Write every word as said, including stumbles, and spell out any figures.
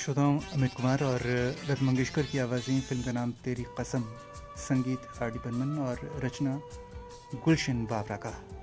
श्रोताओं, अमित कुमार और लता मंगेशकर की आवाज़ें। फिल्म का नाम तेरी कसम, संगीत आर डी बर्मन और रचना गुलशन बाबरा का।